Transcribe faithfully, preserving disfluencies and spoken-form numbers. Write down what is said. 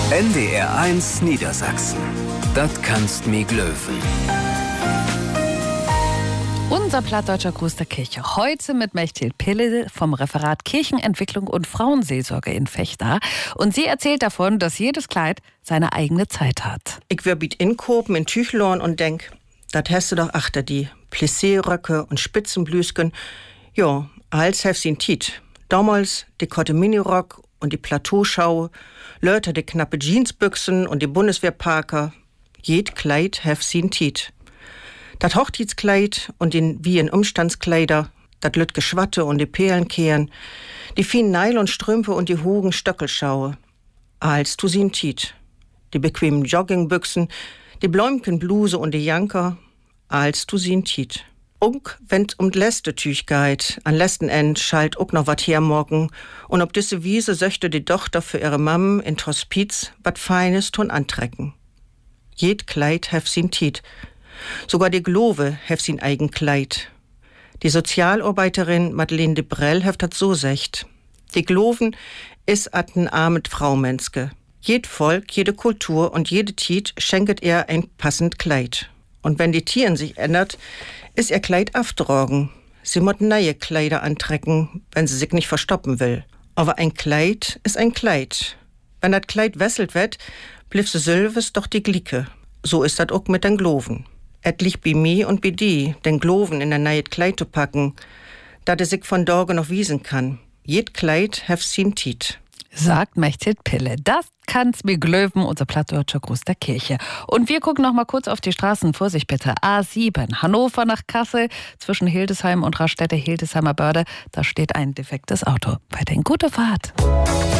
N D R eins Niedersachsen. Das kannst mi glöwen. Unser plattdeutscher Gruß der Kirche. Heute mit Mechthild Pille vom Referat Kirchenentwicklung und Frauenseelsorge in Vechta. Und sie erzählt davon, dass jedes Kleid seine eigene Zeit hat. Ich wär biet inkopen in Tüchlorn und denk, dat hast du doch achter die Plissé-Röcke und Spitzenblüsken. Jo, als hef sie Tiet. Damals die Kotte Minirock und die Plateauschau, Leute die knappe Jeansbüchsen und die Bundeswehrparker. Jed Kleid hef sie Tiet. Dat Hochzeitskleid und den wie in Umstandskleider, dat lüt Geschwatte und die Perlenkehren, die feinen Nylonstrümpfe und die hohen Stöckelschaue. Als tu sie Tiet. Die bequemen Joggingbüchsen, die Bläumkenbluse und die Janker, als tu sie Tiet. Unk, wenn's um d'läste Tüch geht, an letzten End schalt ook noch wat hermorgen, und ob diese Wiese söchte die Tochter für ihre Mam in Hospiz wat Feines tun antrecken. Jed Kleid hef sin Tiet. Sogar die Glove hef sin eigen Kleid. Die Sozialarbeiterin Madeleine de Brell hef dat so secht. Die Gloven is atten armet Fraumenske. Jed Volk, jede Kultur und jede Tiet schenket er ein passend Kleid. Und wenn die Tieren sich ändert, ist ihr Kleid afdrogen. Sie mott neue Kleider antrecken, wenn sie sich nicht verstoppen will. Aber ein Kleid ist ein Kleid. Wenn dat Kleid wesselt wird, bliff se Sylves doch die Glicke. So ist dat ook mit den Gloven. Et liegt bi mi und bi die, den Gloven in ein neues Kleid zu packen, dat er sich von Dorge noch wiesen kann. Jed Kleid hef sin Tiet. Sagt Mechthild Pille. Das kann's mir glöwen, unser plattdeutscher Gruß der Kirche. Und wir gucken noch mal kurz auf die Straßen. Vorsicht bitte. A sieben, Hannover nach Kassel, zwischen Hildesheim und Raststätte Hildesheimer Börde. Da steht ein defektes Auto. Weiterhin gute Fahrt.